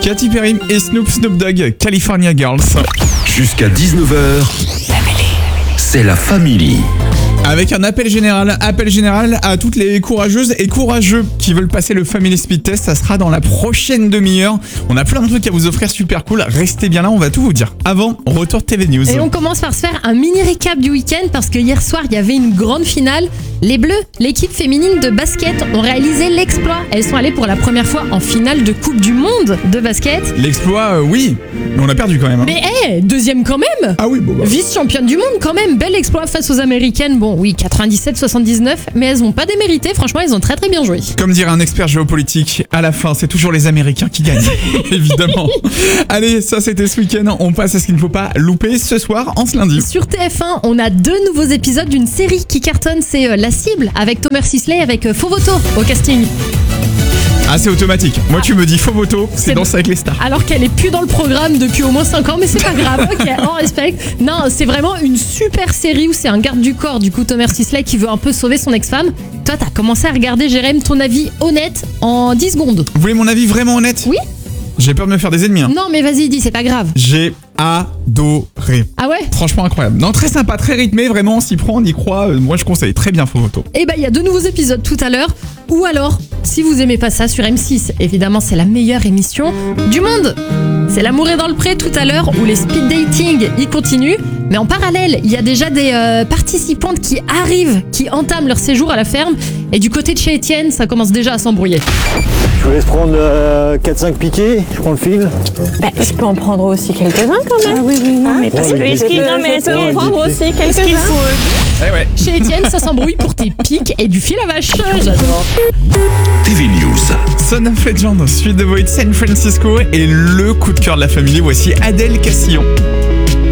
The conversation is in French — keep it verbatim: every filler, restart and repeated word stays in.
Katy Perry et Snoop Snoop Dogg, California Girls. Jusqu'à dix-neuf heures, c'est la famille. Avec un appel général, appel général à toutes les courageuses et courageux qui veulent passer le Family Speed Test, ça sera dans la prochaine demi-heure. On a plein de trucs à vous offrir super cool, restez bien là, on va tout vous dire. Avant, retour T V News. Et on commence par se faire un mini récap du week-end parce que hier soir, il y avait une grande finale. Les Bleus, l'équipe féminine de basket, ont réalisé l'exploit. Elles sont allées pour la première fois en finale de Coupe du Monde de basket. L'exploit, euh, oui, mais on a perdu quand même. Hein. Mais hé, hey, deuxième quand même. Ah oui, bon bah. Vice-championne du monde quand même, bel exploit face aux Américaines. Bon oui, quatre-vingt-dix-sept soixante-dix-neuf, mais elles n'ont pas démérité, franchement elles ont très très bien joué. Comme dirait un expert géopolitique, à la fin c'est toujours les Américains qui gagnent, évidemment. Allez, ça c'était ce week-end, on passe à ce qu'il ne faut pas louper ce soir, en ce lundi. Sur T F un, on a deux nouveaux épisodes d'une série qui cartonne, c'est euh, La Cible, avec Thomas Sisley, avec euh, Faux Voto au casting. Ah, c'est automatique. Moi, tu me dis faux voto, c'est, c'est Danse avec les stars. Alors qu'elle est plus dans le programme depuis au moins cinq ans, mais c'est pas grave. Ok, on respecte. Non, c'est vraiment une super série où c'est un garde du corps, du coup, Thomas Sisley, qui veut un peu sauver son ex-femme. Toi, t'as commencé à regarder, Jérém, ton avis honnête en dix secondes. Vous voulez mon avis vraiment honnête ? Oui. J'ai peur de me faire des ennemis. Hein. Non, mais vas-y, dis, c'est pas grave. J'ai adoré. Ah ouais ? Franchement incroyable. Non, très sympa, très rythmé, vraiment, on s'y prend, on y croit. Euh, moi, je conseille très bien Faux Voto. Et bah, il y a deux nouveaux épisodes tout à l'heure. Ou alors, si vous aimez pas ça, sur M six, évidemment, c'est la meilleure émission du monde. C'est L'amour est dans le pré tout à l'heure, où les speed dating y continuent. Mais en parallèle, il y a déjà des euh, participantes qui arrivent, qui entament leur séjour à la ferme. Et du côté de chez Étienne, ça commence déjà à s'embrouiller. Je vous laisse prendre euh, quatre cinq piquets, je prends le fil. Bah, je peux en prendre aussi quelques-uns quand même. Ah oui, oui, non, mais parce Ouais, que mais est-ce qu'il je non, mais peux est-ce en qu'il prendre faut aussi est-ce quelques-uns. qu'il faut Eh ouais. Chez Étienne, ça s'embrouille pour tes pics et du fil à vache. J'adore. T V News. Son of Legend, suite de Void San Francisco et le coup de cœur de la famille, voici Adèle Castillon.